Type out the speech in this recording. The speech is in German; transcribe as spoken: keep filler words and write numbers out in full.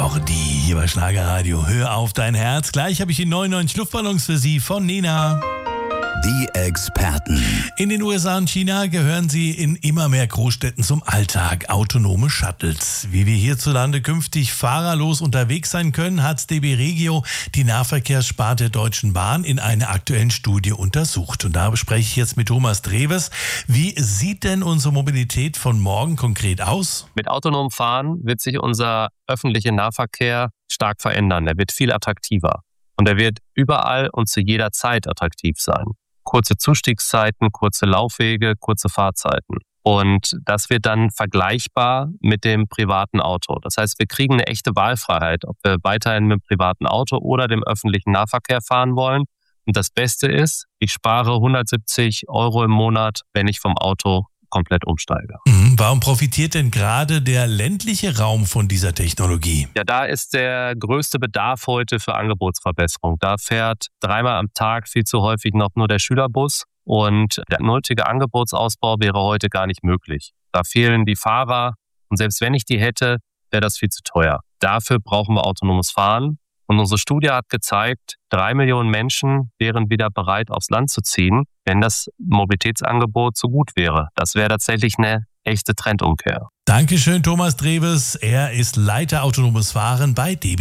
Jordi hier bei Schlagerradio. Hör auf dein Herz. Gleich habe ich die neunundneunzig Luftballons für Sie von Nena. Die Experten. In den U S A und China gehören sie in immer mehr Großstädten zum Alltag. Autonome Shuttles. Wie wir hierzulande künftig fahrerlos unterwegs sein können, hat D B Regio, die Nahverkehrssparte der Deutschen Bahn, in einer aktuellen Studie untersucht. Und da spreche ich jetzt mit Thomas Drewes. Wie sieht denn unsere Mobilität von morgen konkret aus? Mit autonomem Fahren wird sich unser öffentlicher Nahverkehr stark verändern. Er wird viel attraktiver. Und er wird überall und zu jeder Zeit attraktiv sein. Kurze Zustiegszeiten, kurze Laufwege, kurze Fahrzeiten. Und das wird dann vergleichbar mit dem privaten Auto. Das heißt, wir kriegen eine echte Wahlfreiheit, ob wir weiterhin mit dem privaten Auto oder dem öffentlichen Nahverkehr fahren wollen. Und das Beste ist, ich spare hundertsiebzig Euro im Monat, wenn ich vom Auto komplett umsteige. Mhm. Warum profitiert denn gerade der ländliche Raum von dieser Technologie? Ja, da ist der größte Bedarf heute für Angebotsverbesserung. Da fährt dreimal am Tag viel zu häufig noch nur der Schülerbus und der nötige Angebotsausbau wäre heute gar nicht möglich. Da fehlen die Fahrer und selbst wenn ich die hätte, wäre das viel zu teuer. Dafür brauchen wir autonomes Fahren. Und unsere Studie hat gezeigt, drei Millionen Menschen wären wieder bereit, aufs Land zu ziehen, wenn das Mobilitätsangebot so gut wäre. Das wäre tatsächlich eine echte Trendumkehr. Dankeschön, Thomas Drewes. Er ist Leiter autonomes Fahren bei D B